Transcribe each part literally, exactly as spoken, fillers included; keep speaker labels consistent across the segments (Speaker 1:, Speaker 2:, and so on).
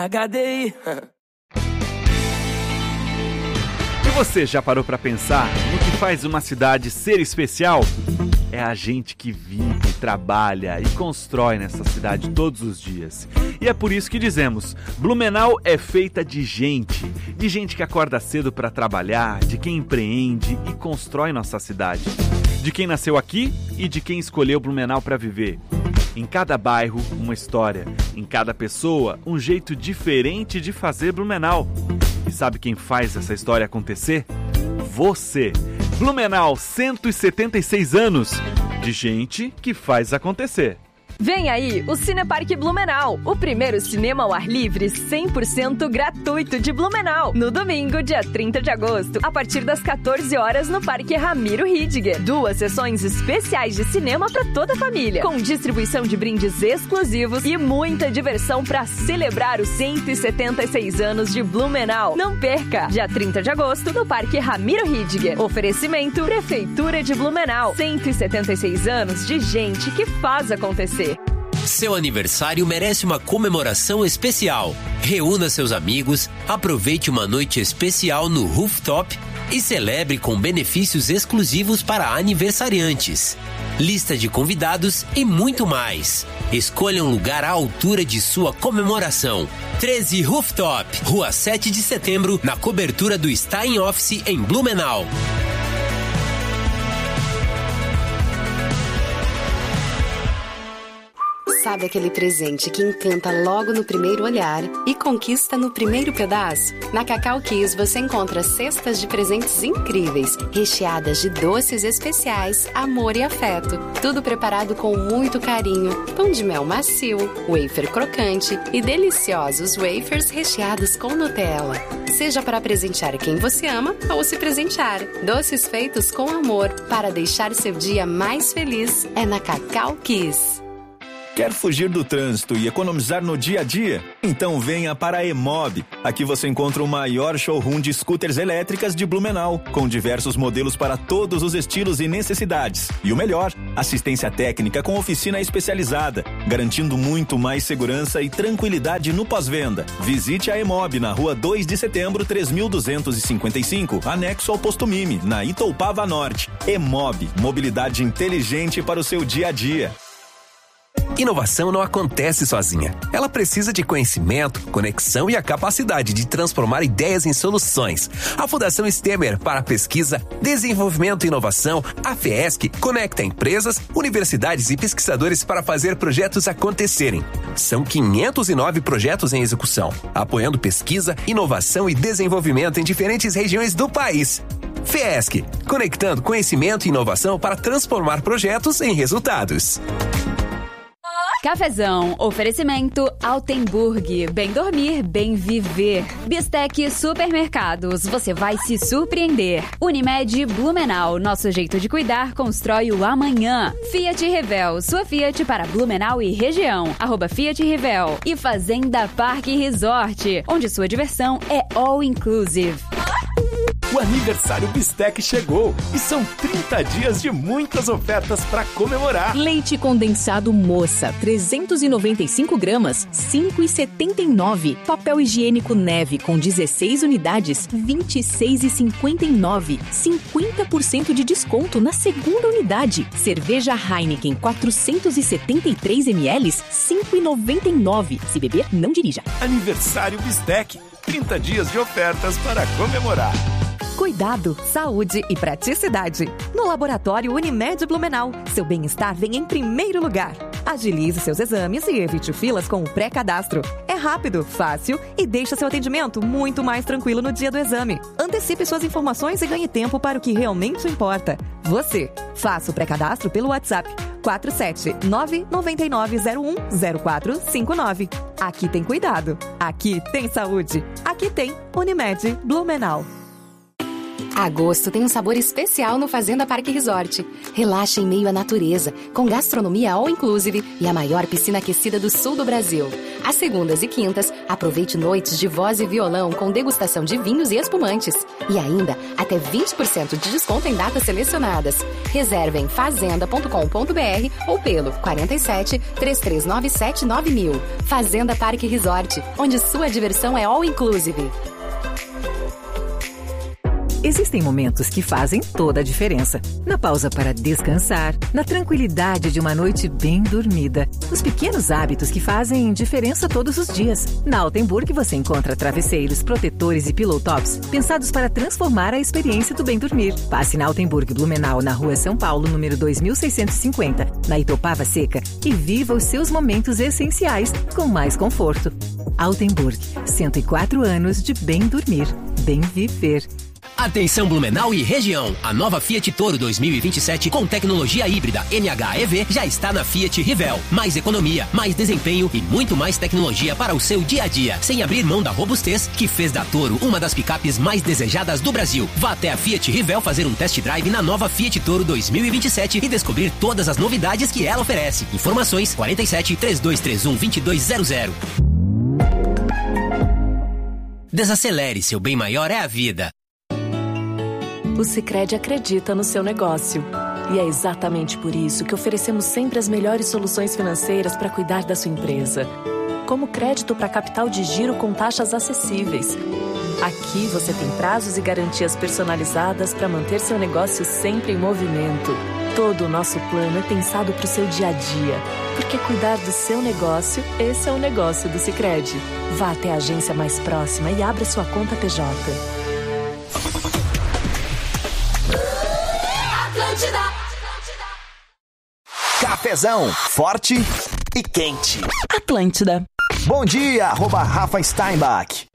Speaker 1: H D I.
Speaker 2: E você já parou para pensar no que faz uma cidade ser especial? É a gente que vive, trabalha e constrói nessa cidade todos os dias. E é por isso que dizemos, Blumenau é feita de gente. De gente que acorda cedo para trabalhar, de quem empreende e constrói nossa cidade. De quem nasceu aqui e de quem escolheu Blumenau para viver. Em cada bairro, uma história. Em cada pessoa, um jeito diferente de fazer Blumenau. E sabe quem faz essa história acontecer? Você! Blumenau, cento e setenta e seis anos de gente que faz acontecer.
Speaker 3: Vem aí o Cineparque Blumenau, o primeiro cinema ao ar livre cem por cento gratuito de Blumenau, no domingo, dia trinta de agosto, a partir das quatorze horas no Parque Ramiro Ridger. Duas sessões especiais de cinema para toda a família, com distribuição de brindes exclusivos e muita diversão para celebrar os cento e setenta e seis anos de Blumenau. Não perca, dia trinta de agosto, no Parque Ramiro Ridger. Oferecimento Prefeitura de Blumenau, cento e setenta e seis anos de gente que faz acontecer.
Speaker 4: Seu aniversário merece uma comemoração especial. Reúna seus amigos, aproveite uma noite especial no Rooftop e celebre com benefícios exclusivos para aniversariantes. Lista de convidados e muito mais. Escolha um lugar à altura de sua comemoração. treze Rooftop, Rua sete de Setembro, na cobertura do Stein Office em Blumenau.
Speaker 5: Sabe aquele presente que encanta logo no primeiro olhar e conquista no primeiro pedaço? Na Cacau Kiss você encontra cestas de presentes incríveis, recheadas de doces especiais, amor e afeto. Tudo preparado com muito carinho. Pão de mel macio, wafer crocante e deliciosos wafers recheados com Nutella. Seja para presentear quem você ama ou se presentear. Doces feitos com amor para deixar seu dia mais feliz é na Cacau Kiss.
Speaker 6: Quer fugir do trânsito e economizar no dia a dia? Então venha para a Emob. Aqui você encontra o maior showroom de scooters elétricas de Blumenau, com diversos modelos para todos os estilos e necessidades. E o melhor, assistência técnica com oficina especializada, garantindo muito mais segurança e tranquilidade no pós-venda. Visite a Emob na rua dois de setembro, três mil duzentos e cinquenta e cinco, anexo ao posto Mime, na Itoupava Norte. Emob, mobilidade inteligente para o seu dia a dia.
Speaker 7: Inovação não acontece sozinha. Ela precisa de conhecimento, conexão e a capacidade de transformar ideias em soluções. A Fundação Stemmer para Pesquisa, Desenvolvimento e Inovação, a FIESC, conecta empresas, universidades e pesquisadores para fazer projetos acontecerem. São quinhentos e nove projetos em execução, apoiando pesquisa, inovação e desenvolvimento em diferentes regiões do país. FIESC, conectando conhecimento e inovação para transformar projetos em resultados.
Speaker 8: Cafezão, oferecimento Altenburg, bem dormir, bem viver. Bistec Supermercados, você vai se surpreender. Unimed Blumenau, nosso jeito de cuidar constrói o amanhã. Fiat Revel, sua Fiat para Blumenau e região, arroba Fiat Revel. E Fazenda Parque Resort, onde sua diversão é all inclusive.
Speaker 9: O aniversário Bistec chegou e são trinta dias de muitas ofertas para comemorar.
Speaker 10: Leite condensado Moça, trezentos e noventa e cinco gramas, cinco reais e setenta e nove centavos. Papel higiênico Neve com dezesseis unidades, vinte e seis reais e cinquenta e nove centavos. cinquenta por cento de desconto na segunda unidade. Cerveja Heineken quatrocentos e setenta e três mililitros, cinco reais e noventa e nove centavos. Se beber, não dirija.
Speaker 9: Aniversário Bistec, trinta dias de ofertas para comemorar.
Speaker 11: Cuidado, saúde e praticidade. No Laboratório Unimed Blumenau, seu bem-estar vem em primeiro lugar. Agilize seus exames e evite filas com o pré-cadastro. É rápido, fácil e deixa seu atendimento muito mais tranquilo no dia do exame. Antecipe suas informações e ganhe tempo para o que realmente importa. Você. Faça o pré-cadastro pelo WhatsApp quatro sete nove nove nove zero um zero quatro cinco nove. Aqui tem cuidado. Aqui tem saúde. Aqui tem Unimed Blumenau.
Speaker 5: Agosto tem um sabor especial no Fazenda Parque Resort. Relaxe em meio à natureza, com gastronomia all inclusive e a maior piscina aquecida do sul do Brasil. Às segundas e quintas, aproveite noites de voz e violão com degustação de vinhos e espumantes. E ainda, até vinte por cento de desconto em datas selecionadas. Reserve em fazenda ponto com ponto b r ou pelo quarenta e sete, três três nove sete, nove mil. Fazenda Parque Resort, onde sua diversão é all inclusive.
Speaker 10: Existem momentos que fazem toda a diferença. Na pausa para descansar, na tranquilidade de uma noite bem dormida. Os pequenos hábitos que fazem diferença todos os dias. Na Altenburg você encontra travesseiros, protetores e pillow tops pensados para transformar a experiência do bem dormir. Passe na Altenburg Blumenau, na Rua São Paulo, número dois mil seiscentos e cinquenta, na Itopava Seca, e viva os seus momentos essenciais com mais conforto. Altenburg, cento e quatro anos de bem dormir, bem viver.
Speaker 4: Atenção Blumenau e região, a nova Fiat Toro dois mil e vinte e sete com tecnologia híbrida M H E V já está na Fiat Rivel. Mais economia, mais desempenho e muito mais tecnologia para o seu dia a dia, sem abrir mão da robustez que fez da Toro uma das picapes mais desejadas do Brasil. Vá até a Fiat Rivel fazer um test drive na nova Fiat Toro dois mil e vinte e sete e descobrir todas as novidades que ela oferece. Informações quarenta e sete, três dois três um, dois dois zero zero. Desacelere, seu bem maior é a vida.
Speaker 1: O Sicredi acredita no seu negócio. E é exatamente por isso que oferecemos sempre as melhores soluções financeiras para cuidar da sua empresa. Como crédito para capital de giro com taxas acessíveis. Aqui você tem prazos e garantias personalizadas para manter seu negócio sempre em movimento. Todo o nosso plano é pensado para o seu dia a dia. Porque cuidar do seu negócio, esse é o negócio do Sicredi. Vá até a agência mais próxima e abra sua conta P J.
Speaker 12: Cafezão, forte e quente.
Speaker 1: Atlântida.
Speaker 12: Bom dia, arroba Rafa Steinbach.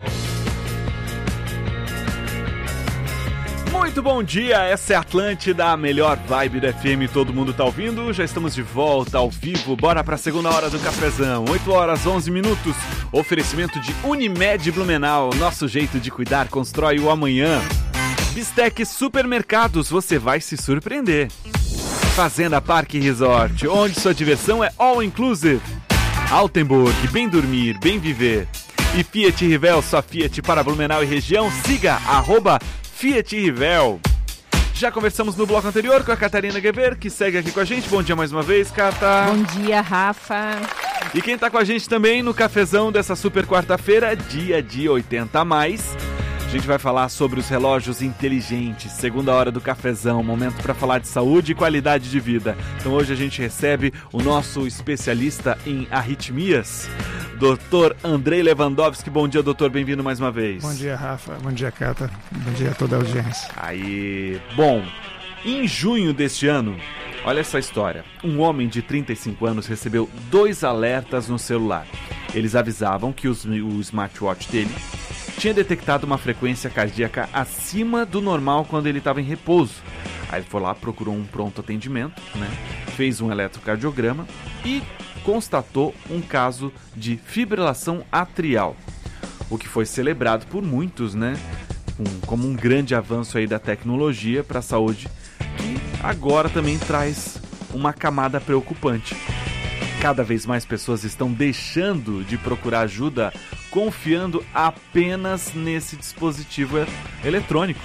Speaker 2: Muito bom dia, essa é a Atlântida, a melhor vibe do F M, todo mundo tá ouvindo? Já estamos de volta ao vivo, bora pra segunda hora do Cafezão, oito horas, onze minutos, oferecimento de Unimed Blumenau, nosso jeito de cuidar constrói o amanhã. Bistec Supermercados, você vai se surpreender. Fazenda Parque Resort, onde sua diversão é all inclusive. Altenburg, bem dormir, bem viver. E Fiat Rivel, sua Fiat para Blumenau e região, siga arroba Fiat Rivel. Já conversamos no bloco anterior com a Catarina Geber, que segue aqui com a gente. Bom dia mais uma vez, Cata.
Speaker 13: Bom dia, Rafa.
Speaker 2: E quem tá com a gente também no cafezão dessa super quarta-feira, dia de oitenta a mais. A gente vai falar sobre os relógios inteligentes, segunda hora do cafezão, momento para falar de saúde e qualidade de vida. Então hoje a gente recebe o nosso especialista em arritmias, doutor Andrei Lewandowski. Bom dia, doutor, bem-vindo mais uma vez.
Speaker 14: Bom dia, Rafa, bom dia, Cata, bom dia a toda a audiência.
Speaker 2: Aí, bom, em junho deste ano, olha essa história, um homem de trinta e cinco anos recebeu dois alertas no celular. Eles avisavam que os, o smartwatch dele tinha detectado uma frequência cardíaca acima do normal quando ele estava em repouso. Aí ele foi lá, procurou um pronto atendimento, né? Fez um eletrocardiograma e constatou um caso de fibrilação atrial, o que foi celebrado por muitos, né? Um, como um grande avanço aí da tecnologia para a saúde, que agora também traz uma camada preocupante. Cada vez mais pessoas estão deixando de procurar ajuda confiando apenas nesse dispositivo eletrônico.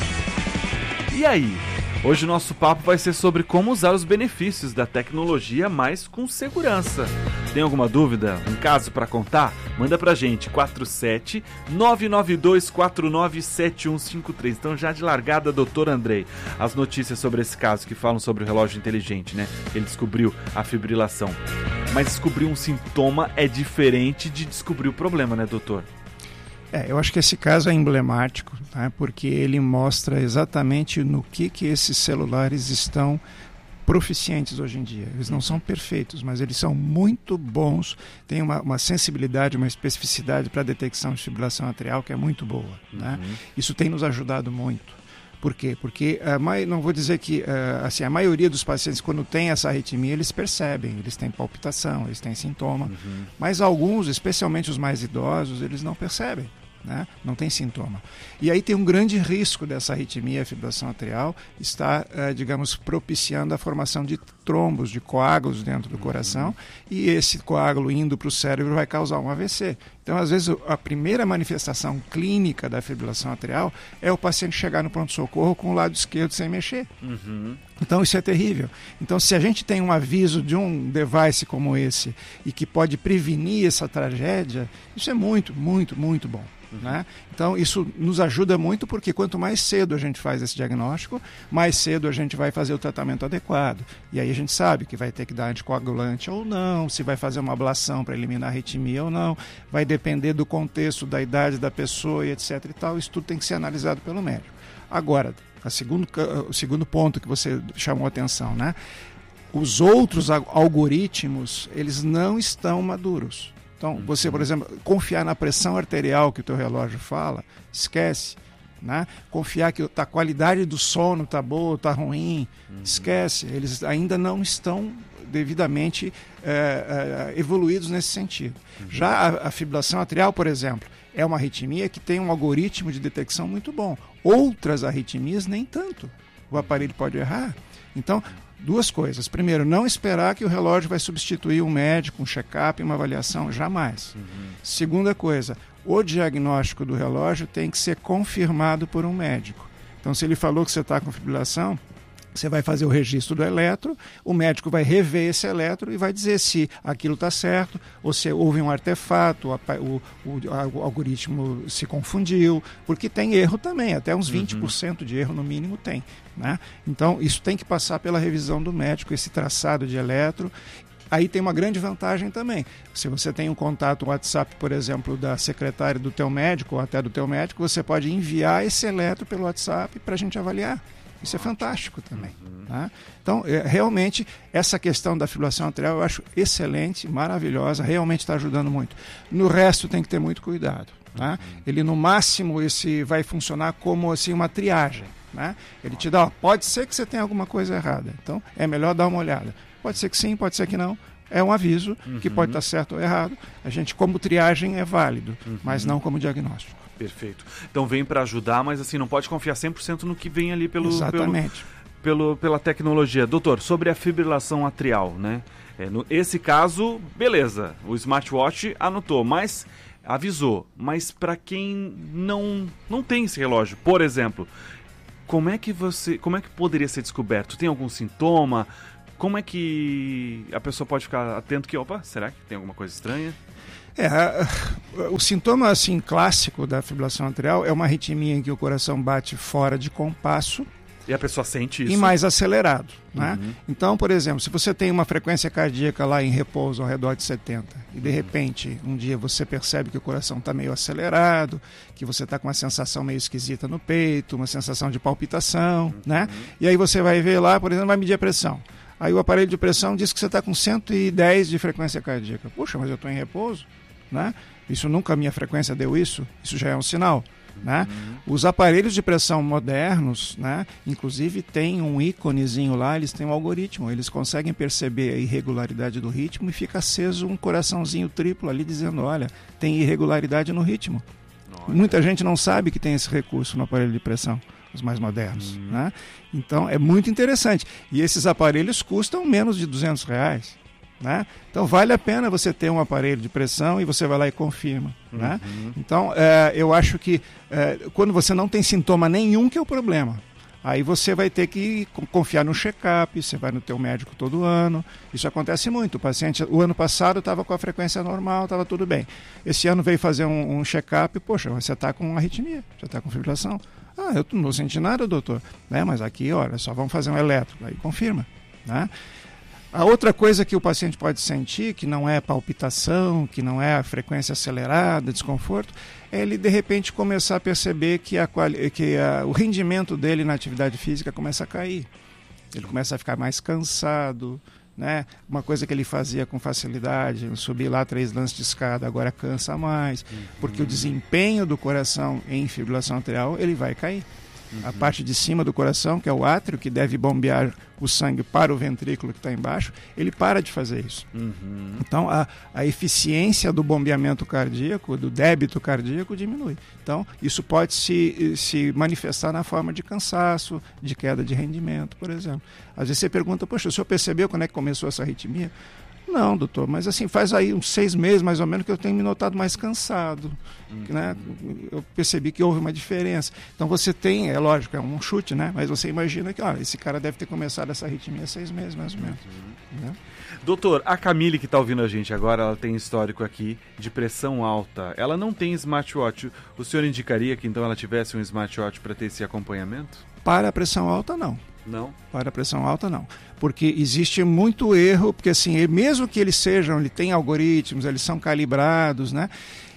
Speaker 2: E aí? Hoje o nosso papo vai ser sobre como usar os benefícios da tecnologia, mas com segurança. Tem alguma dúvida? Um caso para contar? Manda pra gente, quatro sete nove nove dois quatro nove sete um cinco três. Então já de largada, doutor Andrei, as notícias sobre esse caso que falam sobre o relógio inteligente, né? Ele descobriu a fibrilação. Mas descobrir um sintoma é diferente de descobrir o problema, né, doutor?
Speaker 14: É, eu acho que esse caso é emblemático, tá? Porque ele mostra exatamente no que, que esses celulares estão proficientes hoje em dia. Eles não são perfeitos, mas eles são muito bons, têm uma, uma sensibilidade, uma especificidade para a detecção de fibrilação atrial que é muito boa, né? Uhum. Isso tem nos ajudado muito. Por quê? Porque, uh, não vou dizer que uh, assim, a maioria dos pacientes, quando tem essa arritmia, eles percebem, eles têm palpitação, eles têm sintoma, uhum. mas alguns, especialmente os mais idosos, eles não percebem. né? Não tem sintoma. E aí tem um grande risco dessa arritmia, fibrilação atrial, estar, eh, digamos, propiciando a formação de trombos, de coágulos dentro do coração, uhum. e esse coágulo indo para o cérebro vai causar um A V C. Então, às vezes, a primeira manifestação clínica da fibrilação atrial é o paciente chegar no pronto-socorro com o lado esquerdo sem mexer. Uhum. Então, isso é terrível. Então, se a gente tem um aviso de um device como esse e que pode prevenir essa tragédia, isso é muito, muito, muito bom. Uhum. Né? Então, isso nos ajuda muito porque quanto mais cedo a gente faz esse diagnóstico, mais cedo a gente vai fazer o tratamento adequado. E aí a gente sabe que vai ter que dar anticoagulante ou não, se vai fazer uma ablação para eliminar a arritmia ou não, vai depender do contexto, da idade da pessoa e etc e tal. Isso tudo tem que ser analisado pelo médico. Agora, a segundo, o segundo ponto que você chamou a atenção, né? Os outros algoritmos, eles não estão maduros. Então, você, por exemplo, confiar na pressão arterial que o teu relógio fala, esquece. Né? Confiar que a qualidade do sono está boa, está ruim, uhum. esquece. Eles ainda não estão devidamente é, é, evoluídos nesse sentido. Uhum. Já a, a fibrilação atrial, por exemplo, é uma arritmia que tem um algoritmo de detecção muito bom. Outras arritmias, nem tanto. O aparelho pode errar. Então, duas coisas. Primeiro, não esperar que o relógio vai substituir um médico, um check-up, uma avaliação, jamais. Uhum. Segunda coisa, o diagnóstico do relógio tem que ser confirmado por um médico. Então, se ele falou que você está com fibrilação, você vai fazer o registro do eletro, o médico vai rever esse eletro e vai dizer se aquilo está certo, ou se houve um artefato, o, o, o, o algoritmo se confundiu, porque tem erro também, até uns vinte por cento de erro no mínimo tem. Né? Então, isso tem que passar pela revisão do médico, esse traçado de eletro. Aí tem uma grande vantagem também. Se você tem um contato, um WhatsApp, por exemplo, da secretária do teu médico, ou até do teu médico, você pode enviar esse eletro pelo WhatsApp para a gente avaliar. Isso é fantástico também. Uhum. Tá? Então, é, realmente, essa questão da fibrilação atrial eu acho excelente, maravilhosa, realmente está ajudando muito. No resto tem que ter muito cuidado. Tá? Uhum. Ele, no máximo, esse vai funcionar como assim, uma triagem. Né? Ele te dá, ó, pode ser que você tenha alguma coisa errada, então é melhor dar uma olhada. Pode ser que sim, pode ser que não. É um aviso uhum. que pode estar certo ou errado. A gente, como triagem, é válido, uhum. mas não como diagnóstico.
Speaker 2: Perfeito. Então vem para ajudar, mas assim, não pode confiar cem por cento no que vem ali pelo,
Speaker 14: Exatamente.
Speaker 2: Pelo, pelo, pela tecnologia. Doutor, sobre a fibrilação atrial, né? É, no, esse caso, beleza, o smartwatch anotou, mas avisou. Mas para quem não, não tem esse relógio, por exemplo, como é que você, como é que poderia ser descoberto? Tem algum sintoma? Como é que a pessoa pode ficar atento que, opa, será que tem alguma coisa estranha?
Speaker 14: É, o sintoma assim, clássico da fibrilação atrial é uma arritmia em que o coração bate fora de compasso.
Speaker 2: E a pessoa sente isso.
Speaker 14: E mais acelerado.
Speaker 2: Uhum.
Speaker 14: Né? Então, por exemplo, se você tem uma frequência cardíaca lá em repouso ao redor de setenta e de repente um dia você percebe que o coração está meio acelerado, que você está com uma sensação meio esquisita no peito, uma sensação de palpitação, uhum. né? E aí você vai ver lá, por exemplo, vai medir a pressão. Aí o aparelho de pressão diz que você está com cento e dez de frequência cardíaca. Puxa, mas eu estou em repouso, né? Isso nunca a minha frequência deu isso, isso já é um sinal. Né? Uhum. Os aparelhos de pressão modernos, né, inclusive tem um íconezinho lá, eles têm um algoritmo, eles conseguem perceber a irregularidade do ritmo e fica aceso um coraçãozinho triplo ali dizendo, olha, tem irregularidade no ritmo. Olha. Muita gente não sabe que tem esse recurso no aparelho de pressão, os mais modernos. Uhum. Né? Então é muito interessante. E esses aparelhos custam menos de duzentos reais. Né? Então vale a pena você ter um aparelho de pressão e você vai lá e confirma. Uhum. Né? Então é, eu acho que é, quando você não tem sintoma nenhum, que é o problema. Aí você vai ter que confiar no check-up, você vai no teu médico todo ano. Isso acontece muito. O paciente, o ano passado estava com a frequência normal, estava tudo bem. Esse ano veio fazer um, um check-up, poxa, você está com arritmia, você está com fibrilação. Ah, eu não senti nada, doutor. Né? Mas aqui, olha, só vamos fazer um eletro. Aí confirma. Né? A outra coisa que o paciente pode sentir, que não é palpitação, que não é a frequência acelerada, desconforto, é ele de repente começar a perceber que, a, que a, o rendimento dele na atividade física começa a cair. Ele começa a ficar mais cansado, né? Uma coisa que ele fazia com facilidade, subir lá três lances de escada, agora cansa mais, uhum. porque o desempenho do coração em fibrilação atrial ele vai cair. Uhum. A parte de cima do coração, que é o átrio, que deve bombear o sangue para o ventrículo que está embaixo, ele para de fazer isso. Uhum. Então, a, a eficiência do bombeamento cardíaco, do débito cardíaco, diminui. Então, isso pode se, se manifestar na forma de cansaço, de queda de rendimento, por exemplo. Às vezes você pergunta, poxa, o senhor percebeu quando é que começou essa arritmia? Não, doutor, mas assim, faz aí uns seis meses mais ou menos que eu tenho me notado mais cansado, uhum. né? Eu percebi que houve uma diferença. Então você tem, é lógico, é um chute, né? Mas você imagina que, ó, esse cara deve ter começado essa arritmia há seis meses mais ou menos. Uhum. Né?
Speaker 2: Doutor, a Camille que está ouvindo a gente agora, ela tem histórico aqui de pressão alta. Ela não tem smartwatch. O senhor indicaria que então ela tivesse um smartwatch para ter esse acompanhamento?
Speaker 14: Para a pressão alta, não.
Speaker 2: Não?
Speaker 14: Para a pressão alta, não. Porque existe muito erro, porque assim, mesmo que eles sejam, ele tem algoritmos, eles são calibrados, né?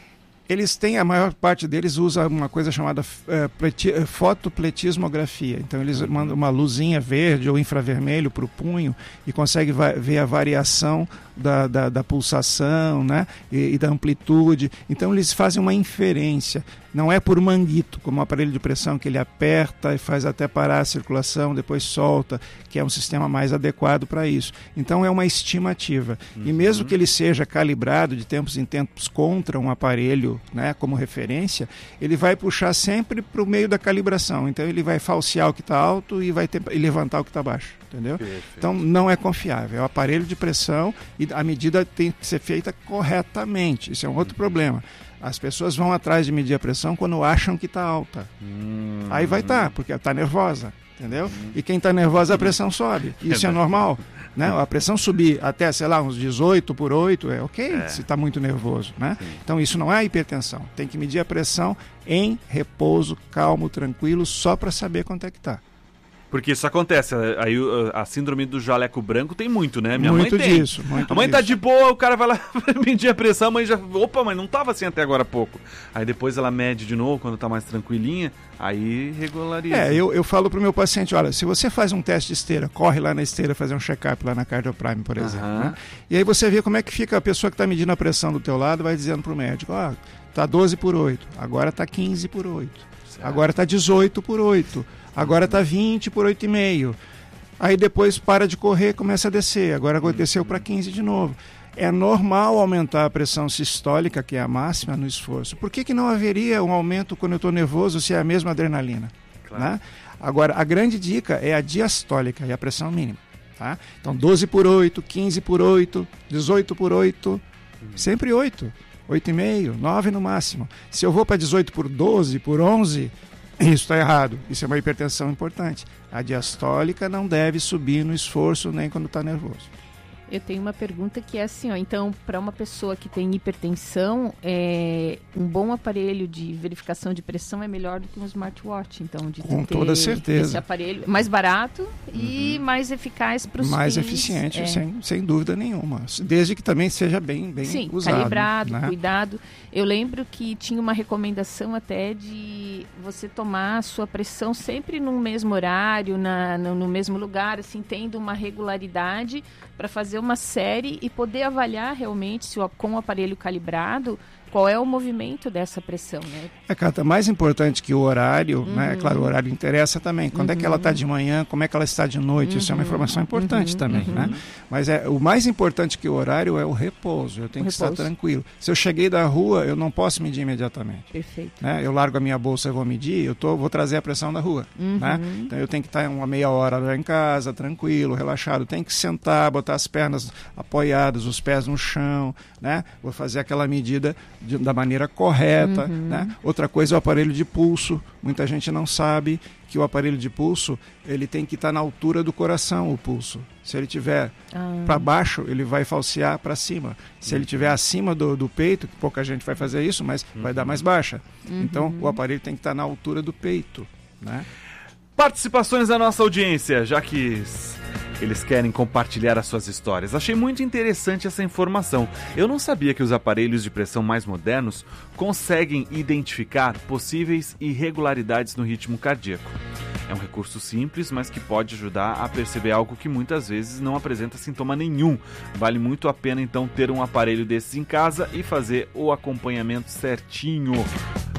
Speaker 14: Eles têm, a maior parte deles usa uma coisa chamada uh, pleti, uh, fotopletismografia. Então eles mandam uma luzinha verde ou infravermelho para o punho e consegue ver a variação da, da, da pulsação, né? e, e da amplitude. Então eles fazem uma inferência. Não é por manguito, como o aparelho de pressão, que ele aperta e faz até parar a circulação, depois solta, que é um sistema mais adequado para isso. Então é uma estimativa. Uhum. E mesmo que ele seja calibrado de tempos em tempos contra um aparelho, né, como referência, ele vai puxar sempre para o meio da calibração. Então ele vai falsear o que está alto e vai ter, e levantar o que está baixo. Entendeu? Então não é confiável. É o aparelho de pressão e a medida tem que ser feita corretamente. Isso é um outro uhum. problema. As pessoas vão atrás de medir a pressão quando acham que está alta. Hum, Aí vai estar, tá, porque está nervosa, entendeu? Hum. E quem está nervosa, a pressão sobe. Isso é normal. Né? A pressão subir até, sei lá, uns dezoito por oito é ok, é. se está muito nervoso. Né? Então isso não é hipertensão. Tem que medir a pressão em repouso, calmo, tranquilo, só para saber quanto é que está.
Speaker 2: Porque isso acontece, aí a síndrome do jaleco branco tem muito, né? Minha
Speaker 14: muito
Speaker 2: mãe tem.
Speaker 14: Disso, muito
Speaker 2: a mãe
Speaker 14: disso.
Speaker 2: tá de boa, o cara vai lá medir a pressão, a mãe já... Opa, mas não tava assim até agora há pouco. Aí depois ela mede de novo, quando tá mais tranquilinha, aí regulariza.
Speaker 14: É, eu, eu falo pro meu paciente, olha, se você faz um teste de esteira, corre lá na esteira fazer um check-up lá na Cardioprime, por exemplo,
Speaker 2: Uhum.
Speaker 14: né? E aí você vê como é que fica a pessoa que tá medindo a pressão do teu lado, vai dizendo pro médico, ó, oh, tá doze por oito, agora tá quinze por oito, certo. Agora tá dezoito por oito. Agora está vinte por oito vírgula cinco. Aí depois para de correr, começa a descer. Agora desceu para quinze de novo. É normal aumentar a pressão sistólica, que é a máxima, no esforço. Por que que não haveria um aumento quando eu estou nervoso se é a mesma adrenalina? Claro. Né? Agora, a grande dica é a diastólica e a pressão mínima. Tá? Então, doze por oito, quinze por oito, dezoito por oito, sempre oito. oito vírgula cinco, nove no máximo. Se eu vou para dezoito por doze, por onze... isso está errado, isso é uma hipertensão importante. A diastólica não deve subir no esforço nem quando está nervoso.
Speaker 13: Eu tenho uma pergunta que é assim, ó, então, para uma pessoa que tem hipertensão, é, um bom aparelho de verificação de pressão é melhor do que um smartwatch, então, de
Speaker 14: com
Speaker 13: ter
Speaker 14: toda certeza.
Speaker 13: Esse aparelho mais barato uhum. e mais eficaz para os
Speaker 14: mais
Speaker 13: fins,
Speaker 14: eficiente,
Speaker 13: é.
Speaker 14: sem, sem dúvida nenhuma, desde que também seja bem, bem
Speaker 13: Sim,
Speaker 14: usado.
Speaker 13: calibrado,
Speaker 14: né?
Speaker 13: cuidado. Eu lembro que tinha uma recomendação até de você tomar a sua pressão sempre no mesmo horário, na, no, no mesmo lugar, assim, tendo uma regularidade para fazer uma série e poder avaliar realmente se o, com o aparelho calibrado qual é o movimento dessa pressão, né?
Speaker 14: É, Cata, mais importante que o horário, uhum. né? Claro, o horário interessa também. Quando uhum. é que ela está de manhã, como é que ela está de noite, uhum. isso é uma informação importante uhum. também, uhum. né? Mas é, o mais importante que o horário é o repouso, eu tenho o que repouso. estar tranquilo. Se eu cheguei da rua, eu não posso medir imediatamente.
Speaker 13: Perfeito.
Speaker 14: Né? Eu largo a minha bolsa e vou medir, eu tô, vou trazer a pressão da rua, uhum. né? Então eu tenho que estar uma meia hora lá em casa, tranquilo, relaxado, tenho que sentar, botar as pernas apoiadas, os pés no chão, né? Vou fazer aquela medida de, da maneira correta, uhum. né? Outra coisa é o aparelho de pulso. Muita gente não sabe que o aparelho de pulso ele tem que estar na altura do coração, o pulso. Se ele estiver ah. para baixo, ele vai falsear para cima. Se uhum. ele estiver acima do, do peito, que pouca gente vai fazer isso, mas uhum. vai dar mais baixa. Uhum. Então, o aparelho tem que estar na altura do peito, né?
Speaker 2: Participações da nossa audiência, já que eles querem compartilhar as suas histórias. Achei muito interessante essa informação. Eu não sabia que os aparelhos de pressão mais modernos conseguem identificar possíveis irregularidades no ritmo cardíaco. É um recurso simples, mas que pode ajudar a perceber algo que muitas vezes não apresenta sintoma nenhum. Vale muito a pena, então, ter um aparelho desses em casa e fazer o acompanhamento certinho.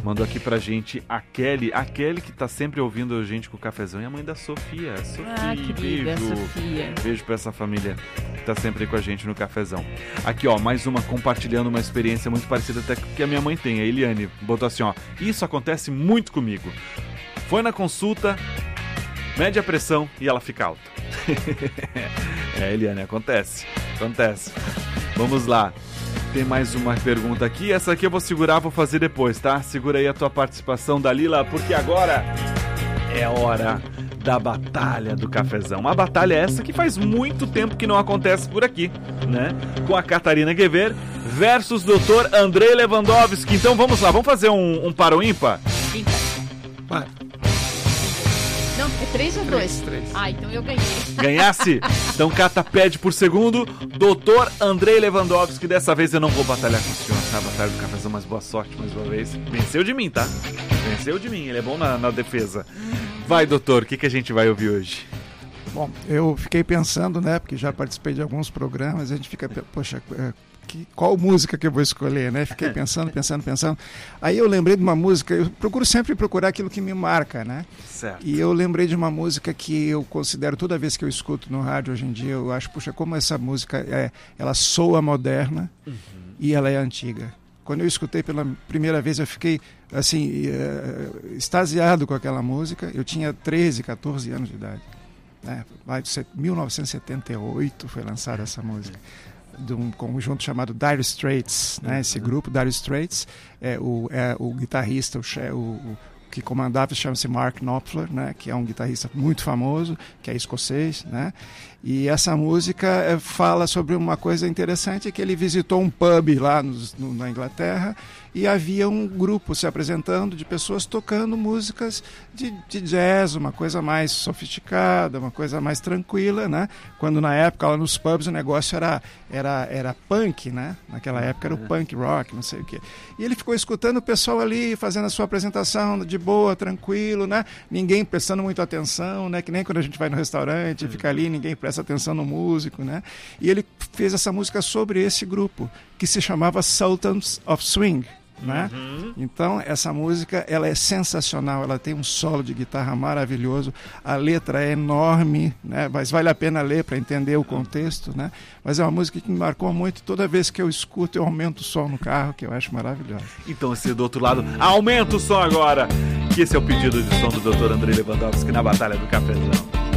Speaker 2: mandou aqui pra gente a Kelly. A Kelly que tá sempre ouvindo a gente com o cafezão. E a mãe da Sofia. Sofia,
Speaker 13: ah, querida,
Speaker 2: beijo.
Speaker 13: Sofia.
Speaker 2: Beijo pra essa família que tá sempre aí com a gente no cafezão. Aqui, ó, mais uma compartilhando uma experiência muito parecida até que a minha mãe tem. A Eliane botou assim, ó. Isso acontece muito comigo. Foi na consulta, mede a pressão e ela fica alta. É, Eliane, acontece. Acontece. Vamos lá. Tem mais uma pergunta aqui. Essa aqui eu vou segurar, vou fazer depois, tá? Segura aí a tua participação, Dalila, porque agora é hora da Batalha do Cafezão. Uma batalha essa que faz muito tempo que não acontece por aqui, né? Com a Catarina Guever versus doutor Andrei Lewandowski. Então vamos lá, vamos fazer um, um para ou ímpar?
Speaker 13: Ímpar.
Speaker 14: Para.
Speaker 13: Não, é três ou dois?
Speaker 14: Três.
Speaker 13: Ah, então eu ganhei.
Speaker 2: Ganhasse? Então Cata pede por segundo. doutor Andrei Lewandowski. Dessa vez eu não vou batalhar com o senhor, tá? Batalha do Cafezão, mas boa sorte mais uma vez. Venceu de mim, tá? Venceu de mim, ele é bom na, na defesa. Vai, doutor, o que, que a gente vai ouvir hoje?
Speaker 14: Bom, eu fiquei pensando, né? Porque já participei de alguns programas, a gente fica, poxa, que, qual música que eu vou escolher, né? Fiquei pensando, pensando, pensando. Aí eu lembrei de uma música, eu procuro sempre procurar aquilo que me marca, né?
Speaker 2: Certo.
Speaker 14: E eu lembrei de uma música que eu considero, toda vez que eu escuto no rádio hoje em dia, eu acho, puxa, como essa música, é, ela soa moderna uhum. e ela é antiga. Quando eu escutei pela primeira vez, eu fiquei, assim, uh, extasiado com aquela música. Eu tinha treze, catorze anos de idade. Né? mil novecentos e setenta e oito foi lançada essa música. De um conjunto chamado Dire Straits. Né? Esse grupo, Dire Straits, é o, é o guitarrista, o, o, o que comandava, chama-se Mark Knopfler, né? Que é um guitarrista muito famoso, que é escocês, né? E essa música é, fala sobre uma coisa interessante, que ele visitou um pub lá nos, no, na Inglaterra e havia um grupo se apresentando de pessoas tocando músicas de, de jazz, uma coisa mais sofisticada, uma coisa mais tranquila, né? Quando na época lá nos pubs o negócio era, era, era punk, né? Naquela época era o punk rock, não sei o quê. E ele ficou escutando o pessoal ali fazendo a sua apresentação de boa, tranquilo, né? Ninguém prestando muito atenção, né? Que nem quando a gente vai no restaurante, fica ali, ninguém presta atenção no músico, né? E ele fez essa música sobre esse grupo, que se chamava Sultans of Swing, né? Uhum. Então essa música ela é sensacional, ela tem um solo de guitarra maravilhoso, a letra é enorme, né? Mas vale a pena ler para entender o contexto, né? Mas é uma música que me marcou muito, toda vez que eu escuto eu aumento o som no carro, que eu acho maravilhoso.
Speaker 2: Então esse do outro lado, aumenta o som agora, que esse é o pedido de som do doutor Andrei Lewandowski na Batalha do Cafezão.